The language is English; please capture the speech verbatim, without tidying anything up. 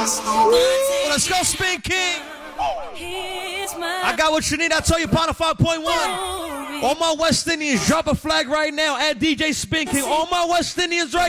Well, let's go, Spin King. I got what you need. I tell you, Power five point one. All my West Indians, drop a flag right now. Add D J Spin King. All my West Indians right